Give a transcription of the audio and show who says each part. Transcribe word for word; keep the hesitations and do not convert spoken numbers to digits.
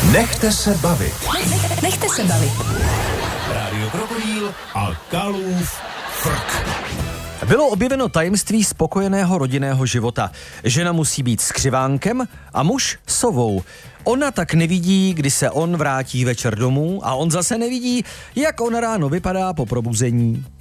Speaker 1: Nechte se bavit.
Speaker 2: Nech, nechte se bavit.
Speaker 1: Rádio Krokodýl a Kalův frk.
Speaker 3: Bylo objeveno tajemství spokojeného rodinného života. Žena musí být skřivánkem a muž sovou. Ona tak nevidí, kdy se on vrátí večer domů a on zase nevidí, jak on ráno vypadá po probuzení.